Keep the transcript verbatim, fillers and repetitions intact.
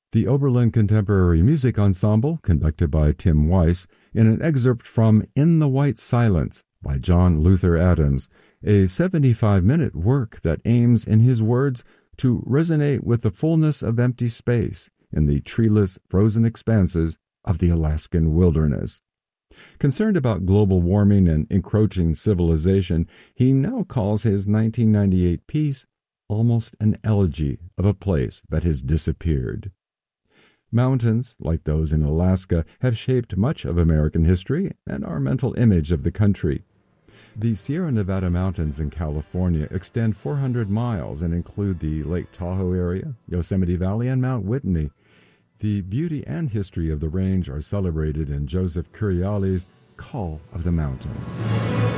The Oberlin Contemporary Music Ensemble, conducted by Tim Weiss, in an excerpt from In the White Silence by John Luther Adams, a seventy-five minute work that aims, in his words, to resonate with the fullness of empty space in the treeless, frozen expanses of the Alaskan wilderness. Concerned about global warming and encroaching civilization, he now calls his nineteen ninety-eight piece almost an elegy of a place that has disappeared. Mountains, like those in Alaska, have shaped much of American history and our mental image of the country. The Sierra Nevada mountains in California extend four hundred miles and include the Lake Tahoe area, Yosemite Valley, and Mount Whitney. The beauty and history of the range are celebrated in Joseph Curiali's Call of the Mountain.